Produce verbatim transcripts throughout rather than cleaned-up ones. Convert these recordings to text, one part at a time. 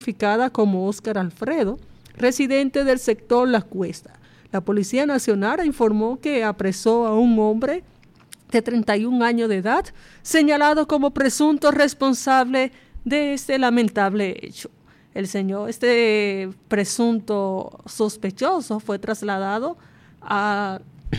identificada como Óscar Alfredo, residente del sector La Cuesta. La Policía Nacional informó que apresó a un hombre de treinta y un años de edad, señalado como presunto responsable de este lamentable hecho. El señor, este presunto sospechoso, fue trasladado a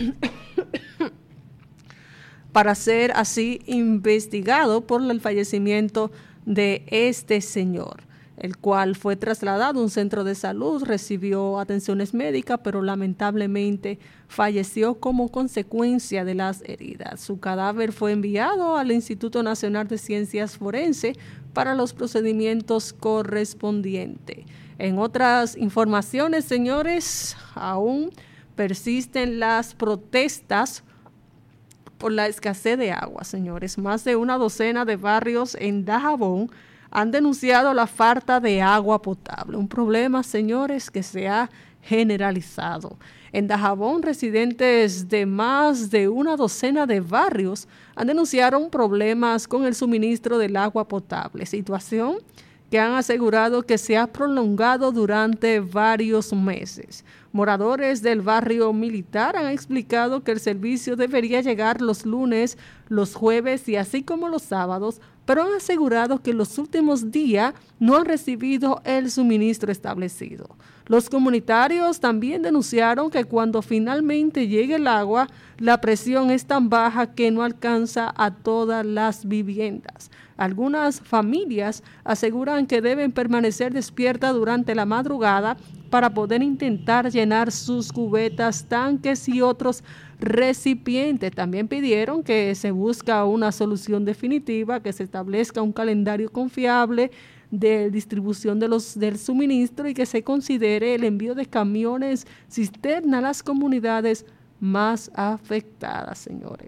para ser así investigado por el fallecimiento de este señor, el cual fue trasladado a un centro de salud, recibió atenciones médicas, pero lamentablemente falleció como consecuencia de las heridas. Su cadáver fue enviado al Instituto Nacional de Ciencias Forenses para los procedimientos correspondientes. En otras informaciones, señores, aún persisten las protestas por la escasez de agua, señores. Más de una docena de barrios en Dajabón han denunciado la falta de agua potable, un problema, señores, que se ha generalizado. En Dajabón, residentes de más de una docena de barrios han denunciado problemas con el suministro del agua potable, situación que han asegurado que se ha prolongado durante varios meses. Moradores del barrio Militar han explicado que el servicio debería llegar los lunes, los jueves y así como los sábados, pero han asegurado que en los últimos días no han recibido el suministro establecido. Los comunitarios también denunciaron que cuando finalmente llegue el agua, la presión es tan baja que no alcanza a todas las viviendas. Algunas familias aseguran que deben permanecer despiertas durante la madrugada para poder intentar llenar sus cubetas, tanques y otros recipientes. También pidieron que se busque una solución definitiva, que se establezca un calendario confiable de distribución de los, del suministro y que se considere el envío de camiones cisterna a las comunidades más afectadas, señores.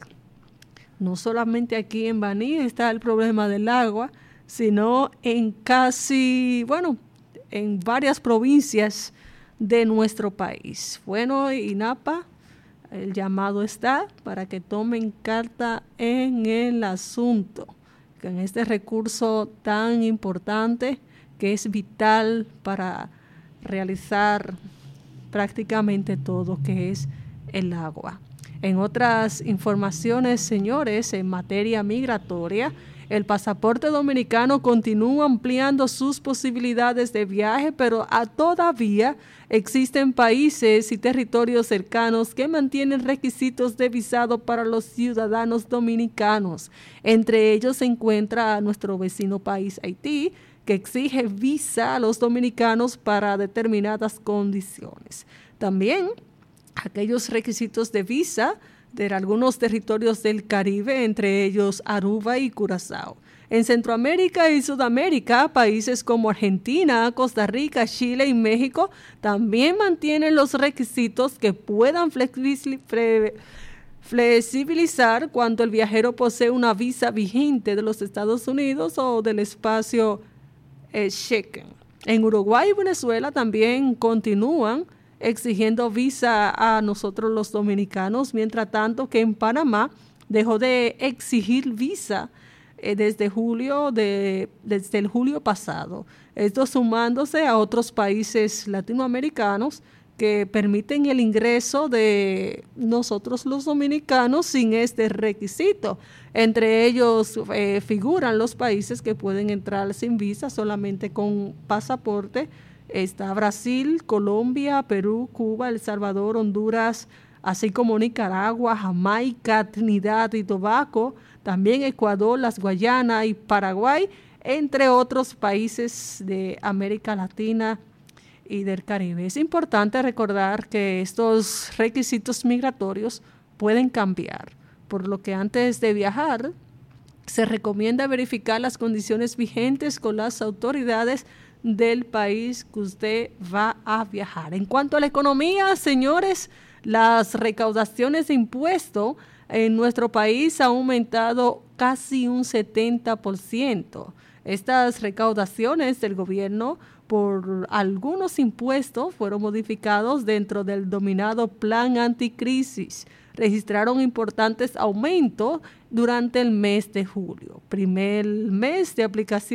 No solamente aquí en Baní está el problema del agua, sino en casi, bueno, en varias provincias de nuestro país. Bueno, INAPA, el llamado está para que tomen carta en el asunto, en este recurso tan importante que es vital para realizar prácticamente todo, que es el agua. En otras informaciones, señores, en materia migratoria, el pasaporte dominicano continúa ampliando sus posibilidades de viaje, pero a todavía existen países y territorios cercanos que mantienen requisitos de visado para los ciudadanos dominicanos. Entre ellos se encuentra nuestro vecino país, Haití, que exige visa a los dominicanos para determinadas condiciones. También aquellos requisitos de visa de algunos territorios del Caribe, entre ellos Aruba y Curazao. En Centroamérica y Sudamérica, países como Argentina, Costa Rica, Chile y México también mantienen los requisitos que puedan flexibilizar cuando el viajero posee una visa vigente de los Estados Unidos o del espacio eh, Schengen. En Uruguay y Venezuela también continúan exigiendo visa a nosotros los dominicanos, mientras tanto que en Panamá dejó de exigir visa eh, desde julio de, desde el julio pasado. Esto sumándose a otros países latinoamericanos que permiten el ingreso de nosotros los dominicanos sin este requisito. Entre ellos eh, figuran los países que pueden entrar sin visa, solamente con pasaporte. Está Brasil, Colombia, Perú, Cuba, El Salvador, Honduras, así como Nicaragua, Jamaica, Trinidad y Tobago, también Ecuador, las Guayanas y Paraguay, entre otros países de América Latina y del Caribe. Es importante recordar que estos requisitos migratorios pueden cambiar, por lo que antes de viajar se recomienda verificar las condiciones vigentes con las autoridades del país que usted va a viajar. En cuanto a la economía, señores, las recaudaciones de impuestos en nuestro país han aumentado casi un setenta por ciento. Estas recaudaciones del gobierno por algunos impuestos fueron modificados dentro del denominado Plan Anticrisis. Registraron importantes aumentos durante el mes de julio, primer mes de aplicación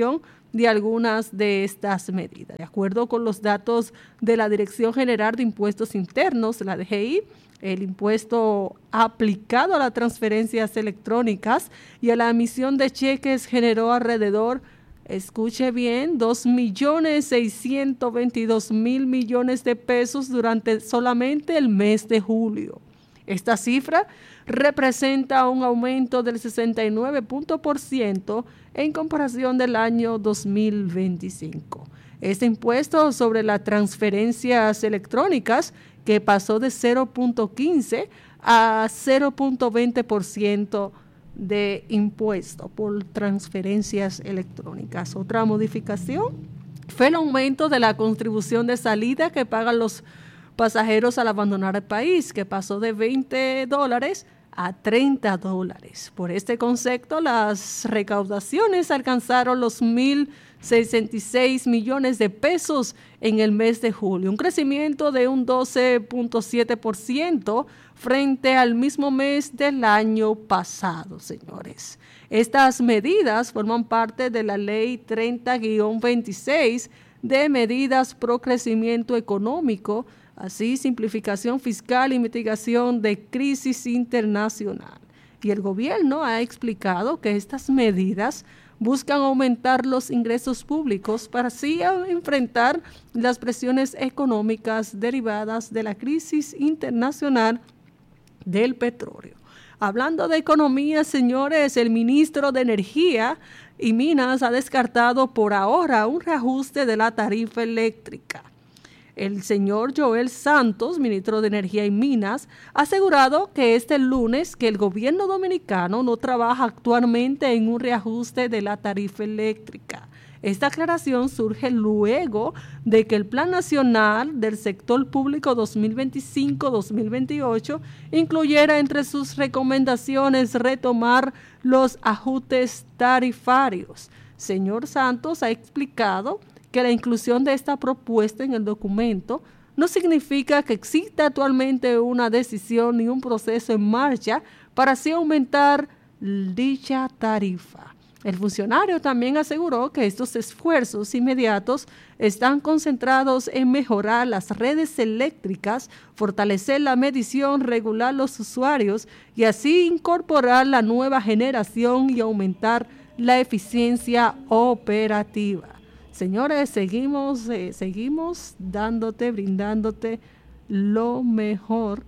de algunas de estas medidas. De acuerdo con los datos de la Dirección General de Impuestos Internos, la D G I, el impuesto aplicado a las transferencias electrónicas y a la emisión de cheques generó alrededor, escuche bien, dos millones seiscientos veintidós mil millones de pesos durante solamente el mes de julio. Esta cifra representa un aumento del sesenta y nueve por ciento en comparación del año dos mil veinticinco. Este impuesto sobre las transferencias electrónicas, que pasó de cero punto quince a cero punto veinte por ciento de impuesto por transferencias electrónicas. Otra modificación fue el aumento de la contribución de salida que pagan los pasajeros al abandonar el país, que pasó de veinte dólares a treinta dólares. Por este concepto, las recaudaciones alcanzaron los mil sesenta y seis millones de pesos en el mes de julio, un crecimiento de un doce punto siete por ciento frente al mismo mes del año pasado, señores. Estas medidas forman parte de la Ley treinta guión veintiséis de medidas pro crecimiento económico, así simplificación fiscal y mitigación de crisis internacional. Y el gobierno ha explicado que estas medidas buscan aumentar los ingresos públicos para así enfrentar las presiones económicas derivadas de la crisis internacional del petróleo. Hablando de economía, señores, el ministro de Energía y Minas ha descartado por ahora un reajuste de la tarifa eléctrica. El señor Joel Santos, ministro de Energía y Minas, ha asegurado que este lunes que el gobierno dominicano no trabaja actualmente en un reajuste de la tarifa eléctrica. Esta aclaración surge luego de que el Plan Nacional del Sector Público dos mil veinticinco a dos mil veintiocho incluyera entre sus recomendaciones retomar los ajustes tarifarios. Señor Santos ha explicado que la inclusión de esta propuesta en el documento no significa que exista actualmente una decisión ni un proceso en marcha para así aumentar dicha tarifa. El funcionario también aseguró que estos esfuerzos inmediatos están concentrados en mejorar las redes eléctricas, fortalecer la medición, regular los usuarios y así incorporar la nueva generación y aumentar la eficiencia operativa. Señores, seguimos, eh, seguimos dándote, brindándote lo mejor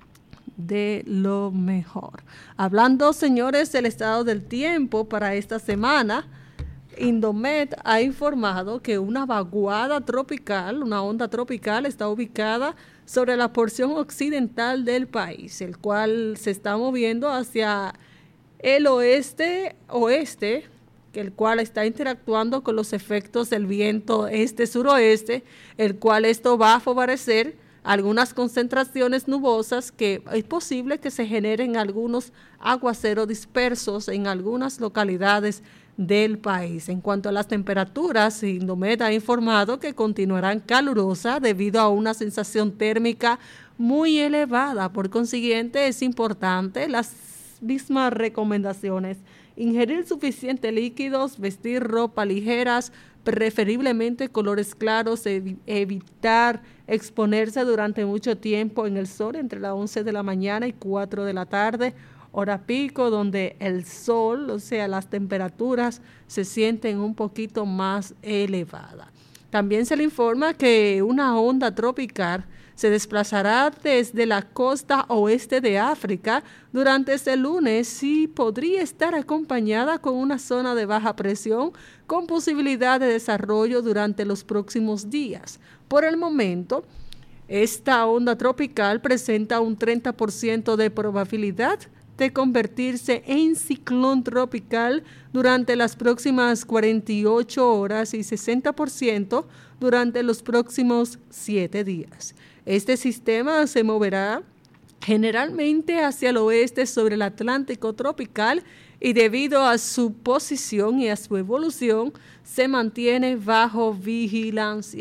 de lo mejor. Hablando, señores, del estado del tiempo para esta semana, Indomet ha informado que una vaguada tropical, una onda tropical, está ubicada sobre la porción occidental del país, el cual se está moviendo hacia el oeste-oeste, el cual está interactuando con los efectos del viento este-suroeste, el cual esto va a favorecer algunas concentraciones nubosas que es posible que se generen algunos aguaceros dispersos en algunas localidades del país. En cuanto a las temperaturas, Indomet ha informado que continuarán calurosas debido a una sensación térmica muy elevada. Por consiguiente, es importante las mismas recomendaciones: ingerir suficientes líquidos, vestir ropa ligeras, preferiblemente colores claros, ev- evitar exponerse durante mucho tiempo en el sol entre las once de la mañana y cuatro de la tarde, hora pico, donde el sol, o sea, las temperaturas se sienten un poquito más elevadas. También se le informa que una onda tropical se desplazará desde la costa oeste de África durante este lunes y podría estar acompañada con una zona de baja presión con posibilidad de desarrollo durante los próximos días. Por el momento, esta onda tropical presenta un treinta por ciento de probabilidad de convertirse en ciclón tropical durante las próximas cuarenta y ocho horas y sesenta por ciento durante los próximos siete días. Este sistema se moverá generalmente hacia el oeste sobre el Atlántico tropical y debido a su posición y a su evolución se mantiene bajo vigilancia.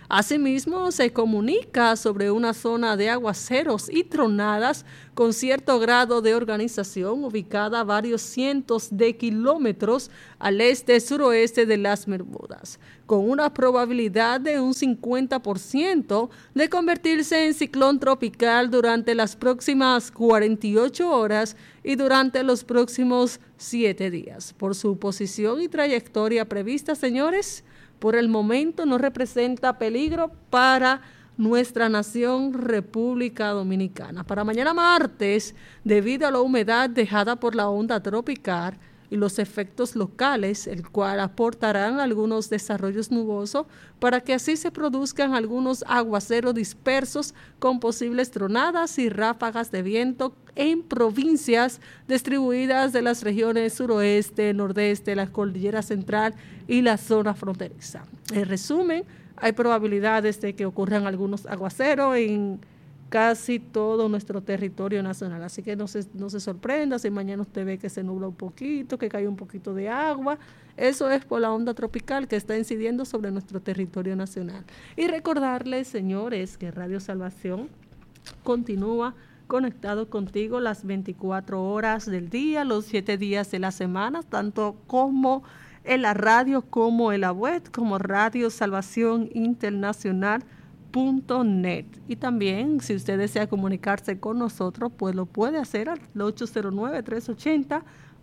Asimismo, se comunica sobre una zona de aguaceros y tronadas con cierto grado de organización ubicada a varios cientos de kilómetros al este-suroeste de las Bermudas, con una probabilidad de un cincuenta por ciento de convertirse en ciclón tropical durante las próximas cuarenta y ocho horas y durante los próximos siete días. Por su posición y trayectoria prevista, señores, por el momento no representa peligro para nuestra nación República Dominicana. Para mañana martes, debido a la humedad dejada por la onda tropical y los efectos locales, el cual aportarán algunos desarrollos nubosos para que así se produzcan algunos aguaceros dispersos con posibles tronadas y ráfagas de viento en provincias distribuidas de las regiones suroeste, nordeste, la cordillera central y la zona fronteriza. En resumen, hay probabilidades de que ocurran algunos aguaceros en casi todo nuestro territorio nacional, así que no se, no se sorprenda si mañana usted ve que se nubla un poquito, que cae un poquito de agua. Eso es por la onda tropical que está incidiendo sobre nuestro territorio nacional. Y recordarles, señores, que Radio Salvación continúa conectado contigo las veinticuatro horas del día, los siete días de la semana, tanto como en la radio como en la web, como Radio Salvación Internacional punto net. Y también, si usted desea comunicarse con nosotros, pues lo puede hacer al ocho cero nueve, tres ocho cero,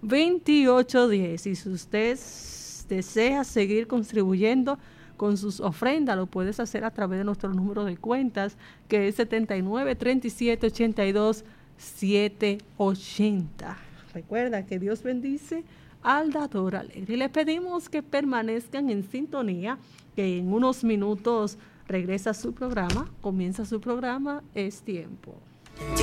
dos ocho uno cero. Y si usted desea seguir contribuyendo con sus ofrendas, lo puedes hacer a través de nuestro número de cuentas, que es setenta y nueve, treinta y siete, ochenta y dos, setecientos ochenta. Recuerda que Dios bendice al dador alegre. Y le pedimos que permanezcan en sintonía, que en unos minutos regresa su programa, comienza su programa, Es Tiempo.